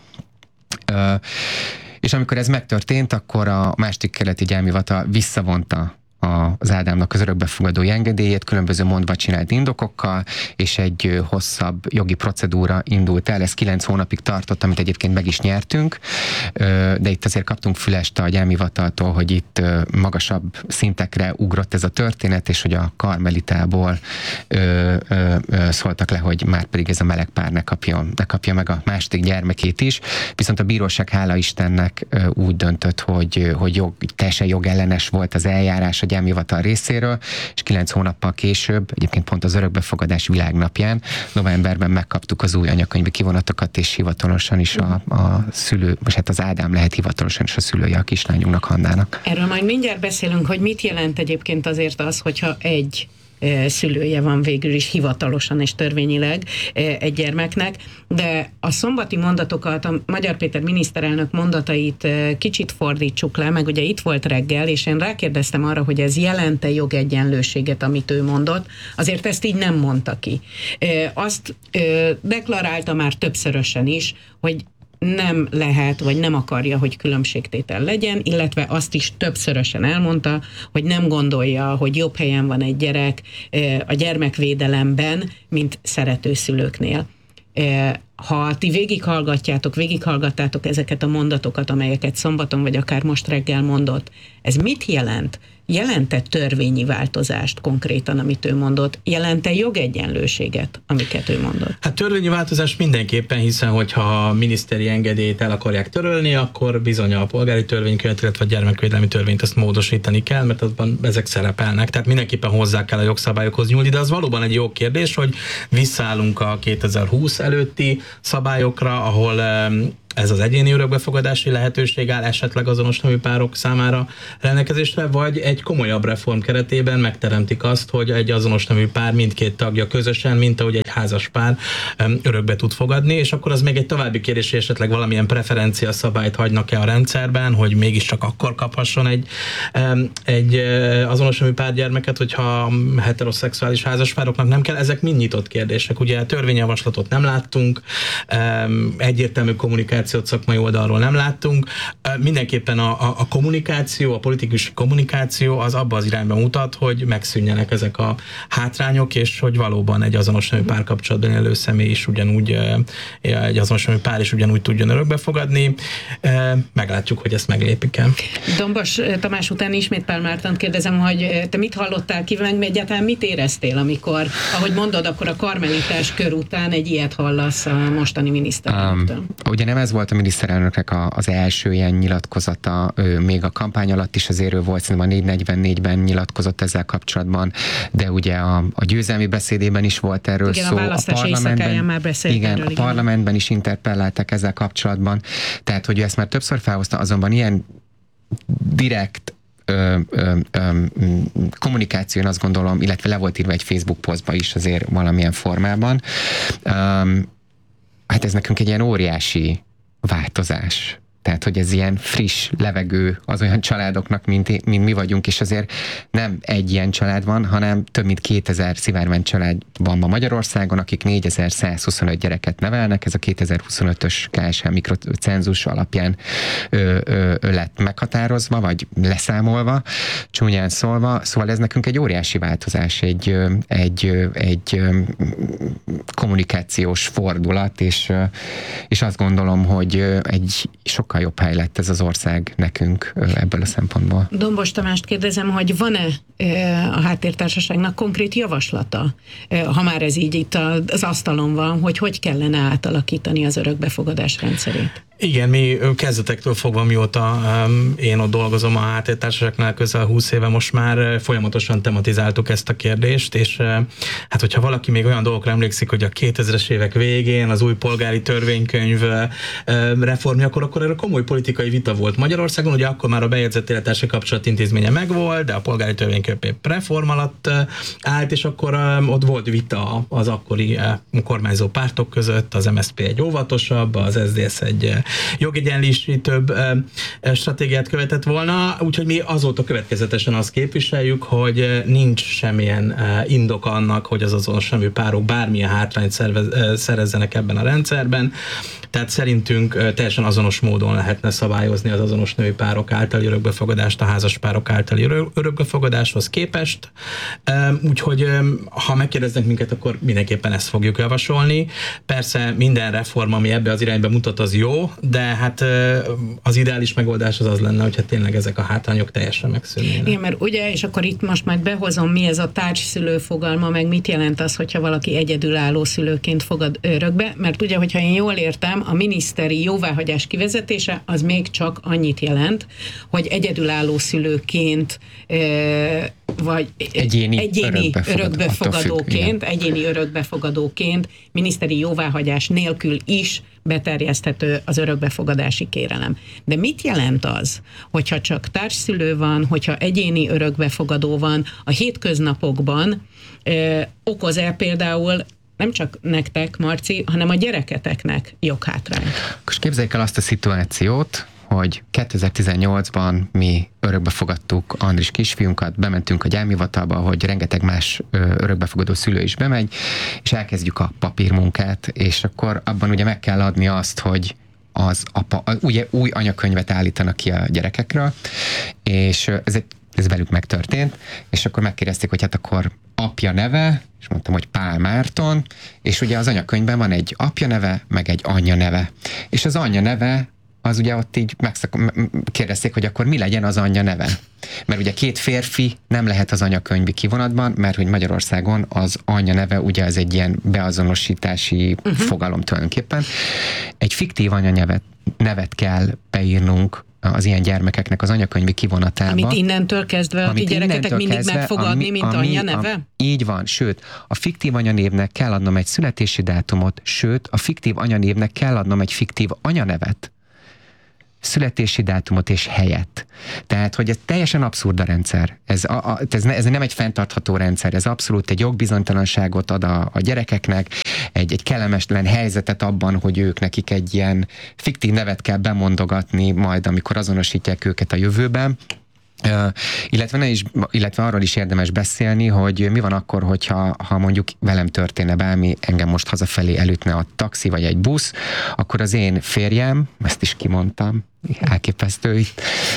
És amikor ez megtörtént, akkor a második keleti gyámhivatal visszavonta az Ádámnak az örökbefogadói engedélyét, különböző mondva csinált indokokkal, és egy hosszabb jogi procedúra indult el. Ez 9 hónapig tartott, amit egyébként meg is nyertünk, de itt azért kaptunk fülest a gyámhivataltól, hogy itt magasabb szintekre ugrott ez a történet, és hogy a karmelitából szóltak le, hogy már pedig ez a meleg pár ne kapja meg a második gyermekét is. Viszont a bíróság, hála Istennek, úgy döntött, hogy teljesen jogellenes volt az eljárás a gyámhivatal részéről, és 9 hónappal később, egyébként pont az örökbefogadás világnapján, novemberben megkaptuk az új anyakönyvi kivonatokat, és hivatalosan is a szülő, most hát az Ádám lehet hivatalosan is a szülője a kislányunknak, Hannának. Erről majd mindjárt beszélünk, hogy mit jelent egyébként azért az, hogyha egy szülője van végül is hivatalosan és törvényileg egy gyermeknek, de a szombati mondatokat, a Magyar Péter miniszterelnök mondatait kicsit fordítsuk le, meg ugye itt volt reggel, és én rákérdeztem arra, hogy ez jelente jogegyenlőséget, amit ő mondott, azért ezt így nem mondta ki. Azt deklarálta már többszörösen is, hogy nem lehet, vagy nem akarja, hogy különbségtétel legyen, illetve azt is többszörösen elmondta, hogy nem gondolja, hogy jobb helyen van egy gyerek a gyermekvédelemben, mint szerető szülőknél. Ha ti végighallgattátok ezeket a mondatokat, amelyeket szombaton vagy akár most reggel mondott, ez mit jelent? Jelent-e törvényi változást konkrétan, amit ő mondott? Jelent-e jogegyenlőséget, amiket ő mondott? Hát törvényi változás mindenképpen, hiszen hogyha a miniszteri engedélyt el akarják törölni, akkor bizony a polgári törvénykönyvet, illetve a gyermekvédelmi törvényt ezt módosítani kell, mert azban ezek szerepelnek. Tehát mindenképpen hozzá kell a jogszabályokhoz nyúlni, de az valóban egy jó kérdés, hogy visszaállunk a 2020 előtti szabályokra, ahol ez az egyéni örökbefogadási lehetőség áll esetleg azonos nemű párok számára rendelkezésre, vagy egy komolyabb reform keretében megteremtik azt, hogy egy azonos nemű pár mindkét tagja közösen, mint ahogy egy házas pár örökbe tud fogadni, és akkor az még egy további kérdés, hogy esetleg valamilyen preferencia szabályt hagynak-e a rendszerben, hogy mégiscsak akkor kaphasson egy azonos nemű pár gyermeket, hogyha heteroszexuális házaspároknak nem kell. Ezek mind nyitott kérdések. Ugye törvényjavaslatot nem láttunk, egyértelmű kommunikációt szakmai oldalról nem láttunk. Mindenképpen a kommunikáció, a politikus kommunikáció az abba az irányba mutat, hogy megszűnjenek ezek a hátrányok, és hogy valóban egy azonos nemű párkapcsolatban élő személy is ugyanúgy, egy azonos nemű pár is ugyanúgy tudjon örökbe fogadni. Meglátjuk, hogy ezt meglépik-e. Dombos Tamás után ismét Pál Mártont kérdezem, hogy te mit hallottál ki, meg egyáltalán mit éreztél, amikor, ahogy mondod, akkor a karmelitás kör után egy ilyet hallasz a mostani miniszterelnöktől? Ugye nem ez volt a miniszterelnöknek az első ilyen nyilatkozata, még a kampány alatt is azért ő volt, szerintem a 444-ben nyilatkozott ezzel kapcsolatban, de ugye a győzelmi beszédében is volt erről igen, szó. A választás éjszakáján már beszélt igen, erről. A parlamentben is interpelláltak ezzel kapcsolatban, tehát hogy ő ezt már többször felhozta, azonban ilyen direkt kommunikáció, én azt gondolom, illetve le volt írva egy Facebook posztba is azért valamilyen formában. Hát ez nekünk egy ilyen óriási változás. Tehát, hogy ez ilyen friss levegő az olyan családoknak, mint mi vagyunk, és azért nem egy ilyen család van, hanem több mint 2000 szivárvány család van ma Magyarországon, akik 4125 gyereket nevelnek, ez a 2025-ös KSH mikrocenzus alapján lett meghatározva, vagy leszámolva, csúnyán szólva, szóval ez nekünk egy óriási változás, egy kommunikációs fordulat, és azt gondolom, hogy egy sokkal jobb hely lett ez az ország nekünk ebből a szempontból. Dombos Tamást kérdezem, hogy van-e a Háttértársaságnak konkrét javaslata, ha már ez így itt az asztalon van, hogy kellene átalakítani az örökbefogadás rendszerét? Igen, mi kezdetektől fogva, mióta én ott dolgozom a Háttértársaságnál közel 20 éve, most már folyamatosan tematizáltuk ezt a kérdést, és hát hogyha valaki még olyan dolgokra emlékszik, hogy a 2000-es évek végén az új polgári törvénykönyv reformja, akkor erről komoly politikai vita volt Magyarországon, ugye akkor már a bejegyzett élettársi kapcsolat intézménye megvolt, de a polgári törvénykönyv reform alatt állt, és akkor ott volt vita az akkori kormányzó pártok között, az MSZP egy óvatosabb, az SZDSZ egy jogegyenlősítőbb stratégiát követett volna, úgyhogy mi azóta következetesen azt képviseljük, hogy nincs semmilyen indok annak, hogy az azonos nemű párok bármilyen hátrányt szerezzenek ebben a rendszerben. Tehát szerintünk teljesen azonos módon lehetne szabályozni az azonos nemű párok általi örökbefogadást a házas párok általi örökbefogadáshoz képest. Úgyhogy ha megkérdeznek minket, akkor mindenképpen ezt fogjuk javasolni. Persze minden reform, ami ebbe az irányba mutat, az jó, de hát az ideális megoldás az lenne, hogyha tényleg ezek a hátrányok teljesen megszűnnének. Igen, mert ugye, és akkor itt most majd behozom, mi ez a társszülő fogalma, meg mit jelent az, hogyha valaki egyedülálló szülőként fogad örökbe, mert ugye, hogyha én jól értem, a miniszteri jóváhagyás kivezetése az még csak annyit jelent, hogy egyedülálló szülőként vagy egyéni örökbefogadóként, miniszteri jóváhagyás nélkül is beterjeszthető az örökbefogadási kérelem. De mit jelent az, hogyha csak társszülő van, hogyha egyéni örökbefogadó van, a hétköznapokban okoz-e például nem csak nektek, Marci, hanem a gyereketeknek joghátrányt? Most képzeljük el azt a szituációt, hogy 2018-ban mi örökbefogadtuk Andris kisfiunkat, bementünk a gyámhivatalba, hogy rengeteg más örökbefogadó szülő is bemegy, és elkezdjük a papírmunkát, és akkor abban ugye meg kell adni azt, hogy az apa, ugye új anyakönyvet állítanak ki a gyerekekről, és ez egy ez velük megtörtént, és akkor megkérdezték, hogy hát akkor apja neve, és mondtam, hogy Pál Márton, és ugye az anyakönyvben van egy apja neve, meg egy anyja neve. És az anyja neve, az ugye ott így kérdezték, hogy akkor mi legyen az anyja neve. Mert ugye 2 férfi nem lehet az anyakönyvi kivonatban, mert hogy Magyarországon az anyja neve ugye az egy ilyen beazonosítási fogalom tulajdonképpen. Egy fiktív nevet kell beírnunk az ilyen gyermekeknek az anyakönyvi kivonatába. Amit innentől kezdve a ti gyereketek mindig meg fog adni, mint anyja neve? Így van, sőt, a fiktív anyanévnek kell adnom egy születési dátumot, sőt, a fiktív anyanévnek kell adnom egy fiktív anyanevet, születési dátumot és helyet. Tehát, hogy ez teljesen abszurd a rendszer. Ez nem egy fenntartható rendszer, ez abszolút egy jogbizonytalanságot ad a gyerekeknek, egy kellemetlen helyzetet abban, hogy ők nekik egy ilyen fiktív nevet kell bemondogatni majd, amikor azonosítják őket a jövőben. Illetve arról is érdemes beszélni, hogy mi van akkor, hogyha mondjuk velem történne bármi, engem most hazafelé elütne a taxi vagy egy busz, akkor az én férjem, ezt is kimondtam, elképesztő itt,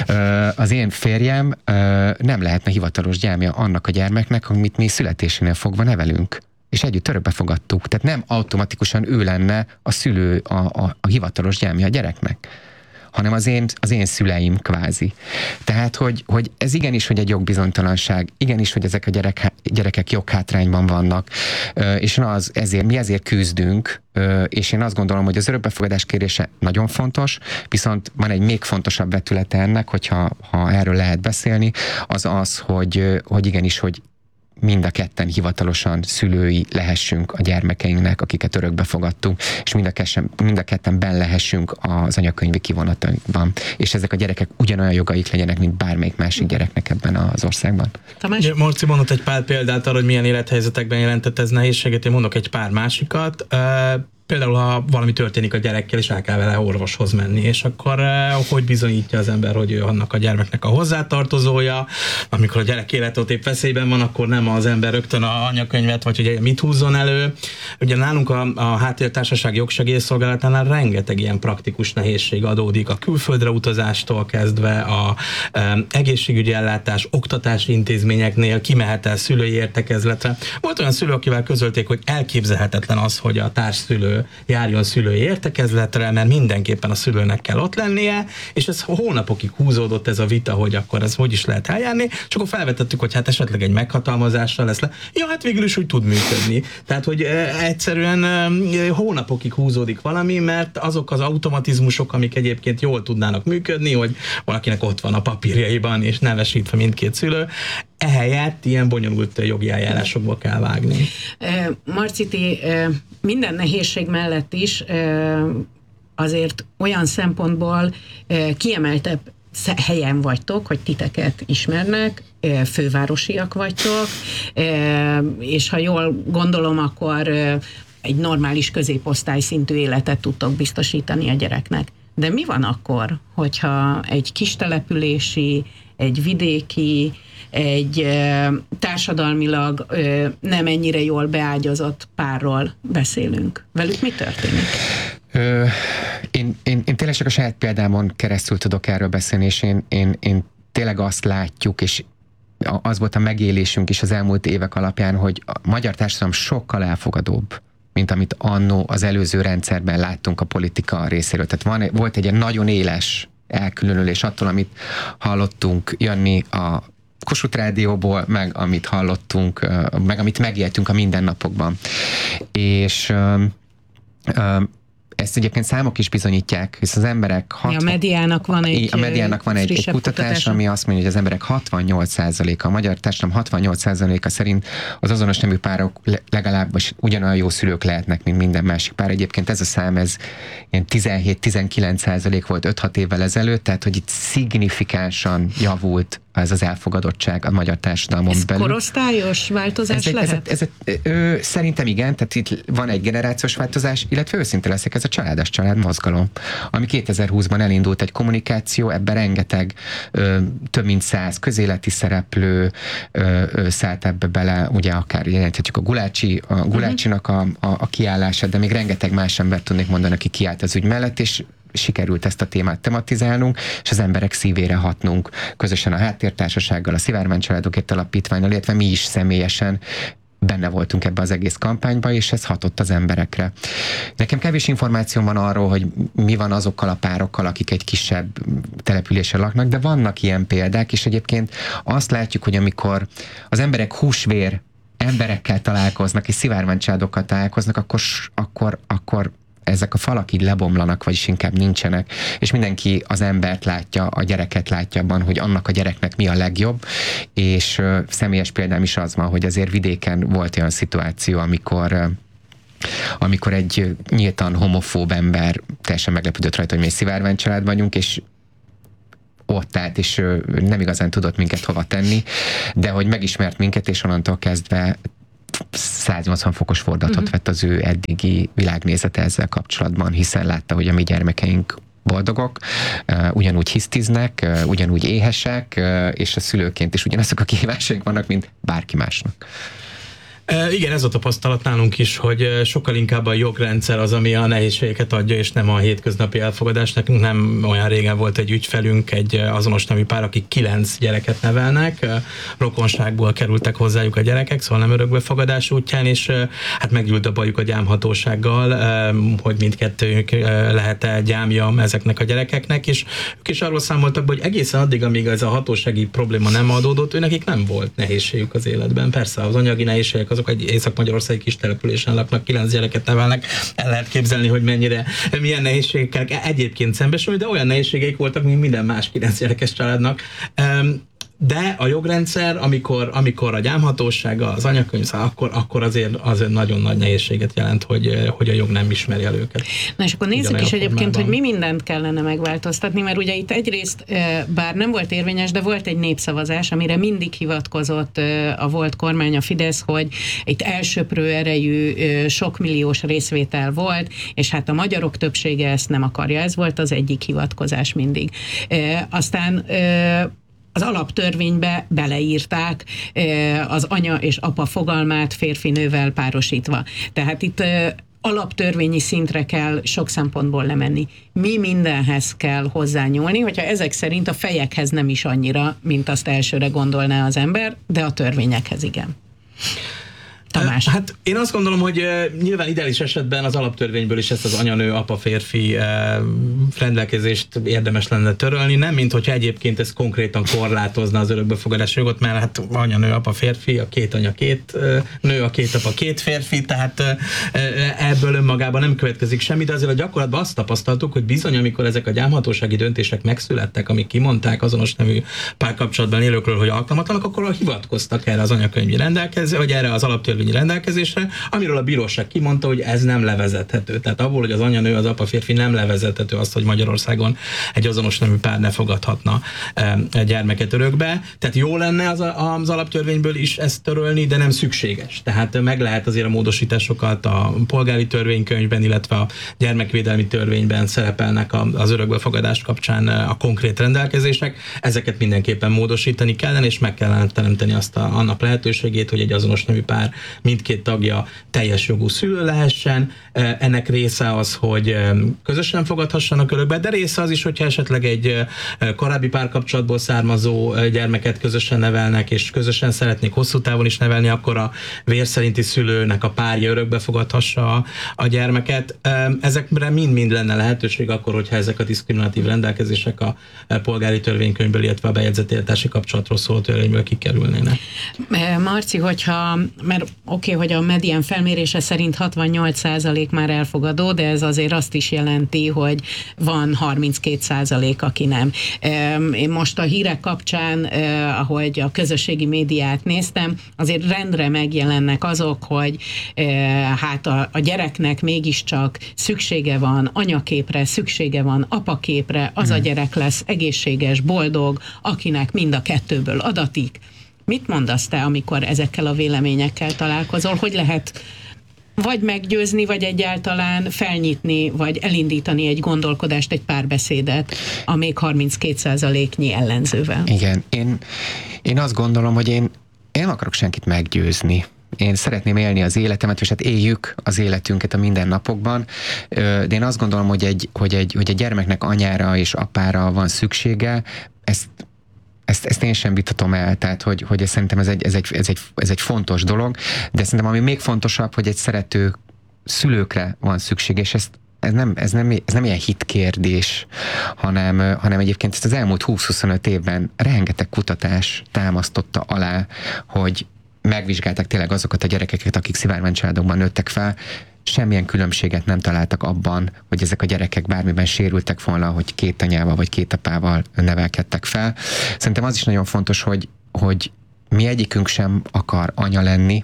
az én férjem nem lehetne hivatalos gyámja annak a gyermeknek, amit mi születésénél fogva nevelünk. És együtt örökbe fogadtuk. Tehát nem automatikusan ő lenne a szülő, a hivatalos gyámja a gyereknek, hanem az én szüleim kvázi. Tehát, hogy ez igenis, hogy egy jogbizonytalanság, igenis, hogy ezek a gyerekek joghátrányban vannak, és mi ezért küzdünk, és én azt gondolom, hogy az örökbefogadás kérése nagyon fontos, viszont van egy még fontosabb vetülete ennek, hogyha erről lehet beszélni, az, hogy igenis, hogy mind a ketten hivatalosan szülői lehessünk a gyermekeinknek, akiket örökbe fogadtunk, és mind a ketten benn lehessünk az anyakönyvi kivonatainkban. És ezek a gyerekek ugyanolyan jogaik legyenek, mint bármelyik másik gyereknek ebben az országban. Tamás? Marci mondott egy pár példát arra, hogy milyen élethelyzetekben jelentett ez nehézséget, én mondok egy pár másikat. Például, ha valami történik a gyerekkel, és el kell vele orvoshoz menni, és akkor hogy bizonyítja az ember, hogy ő annak a gyermeknek a hozzátartozója, amikor a gyerek életét épp veszélyben van, akkor nem az ember rögtön a anyakönyvet, vagy hogy mit húzzon elő. Ugye nálunk a Háttértársaság jogsegélyszolgálatánál rengeteg ilyen praktikus nehézség adódik, a külföldre utazástól kezdve, a egészségügyi ellátás, oktatási intézményeknél kimehet el szülői értekezletre. Volt olyan szülő, akivel közölték, hogy elképzelhetetlen az, hogy a társszülő járjon szülői értekezletre, mert mindenképpen a szülőnek kell ott lennie, és ez hónapokig húzódott ez a vita, hogy akkor ez hogy is lehet eljárni, és akkor felvetettük, hogy hát esetleg egy meghatalmazással lesz le. Ja, hát végül is úgy tud működni. Tehát, hogy egyszerűen hónapokig húzódik valami, mert azok az automatizmusok, amik egyébként jól tudnának működni, hogy valakinek ott van a papírjaiban, és nevesítve mindkét szülő, ehelyett ilyen bonyolult jogi eljárásokba kell vágni. Marci, ti minden nehézség mellett is azért olyan szempontból kiemeltebb helyen vagytok, hogy titeket ismernek, fővárosiak vagytok, és ha jól gondolom, akkor egy normális középosztály szintű életet tudtok biztosítani a gyereknek. De mi van akkor, hogyha egy kistelepülési, egy vidéki, egy társadalmilag nem ennyire jól beágyazott párról beszélünk? Velük mi történik? Én tényleg csak a saját példámon keresztül tudok erről beszélni, és én tényleg azt látjuk, és az volt a megélésünk is az elmúlt évek alapján, hogy a magyar társadalom sokkal elfogadóbb, mint amit annó az előző rendszerben láttunk a politika részéről. Tehát volt egy ilyen nagyon éles elkülönülés attól, amit hallottunk jönni a Kossuth Rádióból, meg amit hallottunk, meg amit megéltünk a mindennapokban. És ezt egyébként számok is bizonyítják, hisz az emberek... A mediának van egy kutatás, ami azt mondja, hogy az emberek 68%-a, a magyar társadalom 68%-a szerint az azonos nemű párok legalább ugyanolyan jó szülők lehetnek, mint minden másik pár. Egyébként ez a szám, ez ilyen 17-19% volt 5-6 évvel ezelőtt, tehát hogy itt szignifikánsan javult ez az elfogadottság a magyar társadalmon belül. Ez korosztályos változás lehet? Szerintem igen, tehát itt van egy generációs változás, illetve őszinte leszek, ez a családos család mozgalom, ami 2020-ban elindult egy kommunikáció, ebben rengeteg több mint 100 közéleti szereplő szállt ebbe bele, ugye akár jelenthetjük a Gulácsinak a kiállását, de még rengeteg más ember tudnék mondani, aki kiállt az ügy mellett, és sikerült ezt a témát tematizálnunk, és az emberek szívére hatnunk közösen a Háttértársasággal, a Szivárvány Családokért Alapítványnal, illetve mi is személyesen benne voltunk ebbe az egész kampányba, és ez hatott az emberekre. Nekem kevés információm van arról, hogy mi van azokkal a párokkal, akik egy kisebb településen laknak, de vannak ilyen példák, és egyébként azt látjuk, hogy amikor az emberek húsvér emberekkel találkoznak, és szivárványcsaládokkal találkoznak, akkor ezek a falak így lebomlanak, vagyis inkább nincsenek, és mindenki az embert látja, a gyereket látja abban, hogy annak a gyereknek mi a legjobb, és személyes példám is az van, hogy azért vidéken volt olyan szituáció, amikor egy nyíltan homofób ember teljesen meglepődött rajta, hogy mi egy szivárványcsalád vagyunk, és ott állt, és nem igazán tudott minket hova tenni, de hogy megismert minket, és onnantól kezdve 180 fokos fordulatot vett az ő eddigi világnézete ezzel kapcsolatban, hiszen látta, hogy a mi gyermekeink boldogok, ugyanúgy hisztiznek, ugyanúgy éhesek, és a szülőként is ugyanazok a kihívásaink vannak, mint bárki másnak. Igen, ez a tapasztalat nálunk is, hogy sokkal inkább a jogrendszer az, ami a nehézségeket adja, és nem a hétköznapi elfogadás. Nekünk nem olyan régen volt egy ügyfelünk, egy azonos nemű pár, akik 9 gyereket nevelnek, rokonságból kerültek hozzájuk a gyerekek, szóval nem örökbefogadás útján, és hát meggyűlt a bajuk a gyámhatósággal, hogy mindkettőjük lehet-e gyámja ezeknek a gyerekeknek, és ők is arról számoltak, hogy egészen addig, amíg ez a hatósági probléma nem adódott, nekik nem volt nehézségük az életben. Persze az anyagi nehézségek azok egy észak-magyarországi kis településen laknak, 9 gyereket nevelnek, el lehet képzelni, hogy milyen nehézségekkel egyébként szembesülni, de olyan nehézségeik voltak, mint minden más 9 gyerekes családnak. De a jogrendszer, amikor a gyámhatósága, az anyakönyv, akkor azért nagyon nagy nehézséget jelent, hogy a jog nem ismeri el őket. Na és akkor nézzük is egyébként, hogy mi mindent kellene megváltoztatni, mert ugye itt egyrészt bár nem volt érvényes, de volt egy népszavazás, amire mindig hivatkozott a volt kormány, a Fidesz, hogy itt elsöprő erejű sok milliós részvétel volt, és hát a magyarok többsége ezt nem akarja. Ez volt az egyik hivatkozás mindig. Aztán az alaptörvénybe beleírták az anya és apa fogalmát férfi-nővel párosítva. Tehát itt alaptörvényi szintre kell sok szempontból lemenni. Mi mindenhez kell hozzányúlni, hogyha ezek szerint a fejekhez nem is annyira, mint azt elsőre gondolná az ember, de a törvényekhez igen. Tamás. Hát én azt gondolom, hogy nyilván ideális esetben az alaptörvényből is ezt az anya-nő, apa-férfi rendelkezést érdemes lenne törölni, nem mint hogyha egyébként ez konkrétan korlátozna az örökbefogadási jogot, mert hát anya-nő, apa-férfi, a 2 anya, 2 nő, a 2 apa, 2 férfi, tehát ebből önmagában nem következik semmi, de azért a gyakorlatban azt tapasztaltuk, hogy bizony, amikor ezek a gyámhatósági döntések megszülettek, amik kimondták azonos nemű párkapcsolatban élőkről, hogy alkalmatlanak, akkor hivatkoztak erre az anyakönyvi rendelkezésre, vagy erre az alaptörvény rendelkezésre, amiről a bíróság kimondta, hogy ez nem levezethető. Tehát abból, hogy az anya-nő, az apa-férfi nem levezethető azt, hogy Magyarországon egy azonos nemű pár ne fogadhatna gyermeket örökbe. Tehát jó lenne az alaptörvényből is ezt törölni, de nem szükséges. Tehát meg lehet azért a módosításokat a polgári törvénykönyvben, illetve a gyermekvédelmi törvényben szerepelnek az örökbefogadás kapcsán a konkrét rendelkezések. Ezeket mindenképpen módosítani kellene, és meg kellene teremteni annak lehetőségét, hogy egy azonos nemű pár mindkét tagja teljes jogú szülő lehessen. Ennek része az, hogy közösen fogadhassanak örökbe, de része az is, hogyha esetleg egy korábbi párkapcsolatból származó gyermeket közösen nevelnek, és közösen szeretnék hosszú távon is nevelni, akkor a vér szerinti szülőnek a párja örökbe fogadhassa a gyermeket. Ezekre mind-mind lenne lehetőség akkor, hogyha ezek a diszkriminatív rendelkezések a polgári törvénykönyvből, illetve a bejegyzett élettársi kapcsolatról szóló törvényből kikerülnének. Marci, mert oké, hogy a medián felmérése szerint 68% már elfogadó, de ez azért azt is jelenti, hogy van 32%, aki nem. Én most a hírek kapcsán, ahogy a közösségi médiát néztem, azért rendre megjelennek azok, hogy hát a gyereknek mégiscsak szüksége van anyaképre, szüksége van apaképre, az a gyerek lesz egészséges, boldog, akinek mind a kettőből adatik. Mit mondasz te, amikor ezekkel a véleményekkel találkozol? Hogy lehet vagy meggyőzni, vagy egyáltalán felnyitni, vagy elindítani egy gondolkodást, egy párbeszédet a még 32%-nyi ellenzővel? Igen, én azt gondolom, hogy én nem akarok senkit meggyőzni. én szeretném élni az életemet, és hát éljük az életünket a mindennapokban, de én azt gondolom, hogy egy gyermeknek anyára és apára van szüksége, ezt én sem vitatom el, tehát hogy szerintem ez egy fontos dolog, de szerintem ami még fontosabb, hogy egy szerető szülőkre van szükség, és ez nem ilyen hitkérdés, hanem egyébként ezt az elmúlt 20-25 évben rengeteg kutatás támasztotta alá, hogy megvizsgálták tényleg azokat a gyerekeket, akik szivárvány családokban nőttek fel, semmilyen különbséget nem találtak abban, hogy ezek a gyerekek bármiben sérültek volna, hogy két anyával vagy két apával nevelkedtek fel. Szerintem az is nagyon fontos, hogy mi egyikünk sem akar anya lenni,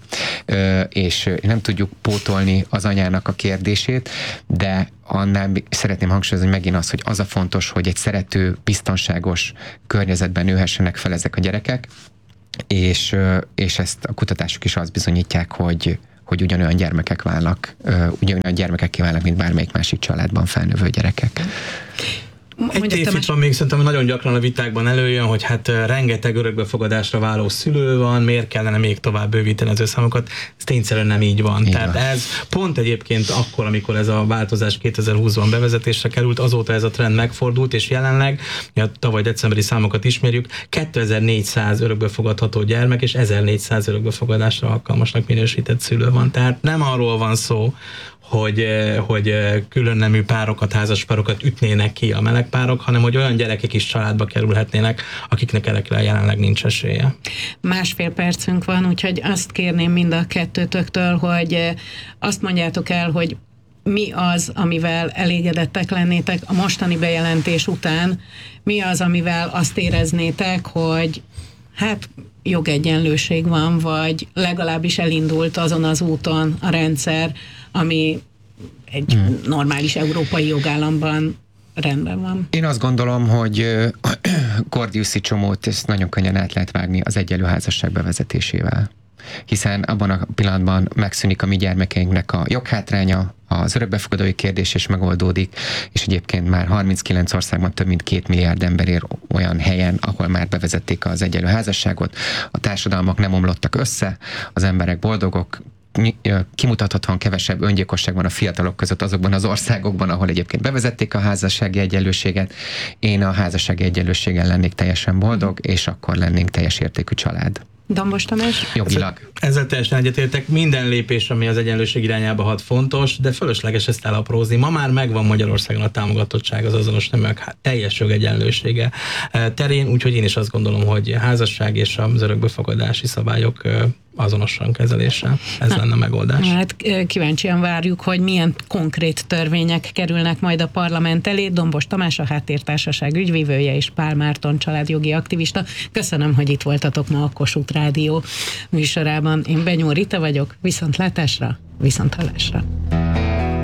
és nem tudjuk pótolni az anyának a kérdését, de annál szeretném hangsúlyozni megint az, hogy az a fontos, hogy egy szerető, biztonságos környezetben nőhessenek fel ezek a gyerekek, és ezt a kutatások is azt bizonyítják, hogy ugyanolyan gyermekek válnak, mint bármelyik másik családban felnövő gyerekek. Egy tévhit van még szerintem nagyon gyakran a vitákban előjön, hogy hát rengeteg örökbefogadásra váló szülő van, miért kellene még tovább bővíteni az összeszámokat. Ez tényszerűen nem így van. Tehát ez pont egyébként akkor, amikor ez a változás 2020-ban bevezetésre került, azóta ez a trend megfordult, és jelenleg, a tavaly decemberi számokat ismerjük, 2400 örökbefogadható gyermek és 1400 örökbefogadásra alkalmasnak minősített szülő van. Tehát nem arról van szó, hogy külön nemű párokat, házas párokat ütnének ki a meleg párok, hanem hogy olyan gyerekek is családba kerülhetnének, akiknek erekre jelenleg nincs esélye. 1,5 percünk van, úgyhogy azt kérném mind a kettőtöktől, hogy azt mondjátok el, hogy mi az, amivel elégedettek lennétek a mostani bejelentés után, mi az, amivel azt éreznétek, hogy hát jogegyenlőség van, vagy legalábbis elindult azon az úton a rendszer, ami egy normális európai jogállamban rendben van. Én azt gondolom, hogy Gordiuszi csomót ezt nagyon könnyen át lehet vágni az egyenlő házasság bevezetésével. Hiszen abban a pillanatban megszűnik a mi gyermekeinknek a joghátránya, az örökbefogadói kérdés is megoldódik, és egyébként már 39 országban több mint 2 milliárd ember ér olyan helyen, ahol már bevezették az egyenlő házasságot, a társadalmak nem omlottak össze, az emberek boldogok, kimutathatóan kevesebb öngyilkosság van a fiatalok között azokban az országokban, ahol egyébként bevezették a házassági egyenlőséget. Én a házassági egyenlőséggel lennék teljesen boldog, és akkor lennénk teljes értékű család. Dambos Tamás? Jogilag. Ezzel teljesen egyetértek. Minden lépés, ami az egyenlőség irányába hat, fontos, de fölösleges ezt elaprózni. Ma már megvan Magyarországon a támogatottság az azonos neműek teljes jogegyenlősége terén, úgyhogy én is azt gondolom, hogy házasság és az örökbefogadási szabályok azonosan kezelése. Ez lenne a megoldás. Hát kíváncsian várjuk, hogy milyen konkrét törvények kerülnek majd a parlament elé. Dombos Tamás, a Háttértársaság ügyvívője és Pál Márton családjogi aktivista. Köszönöm, hogy itt voltatok ma a Kossuth Rádió műsorában. Én Benyó Rita vagyok. Viszontlátásra, viszonthallásra.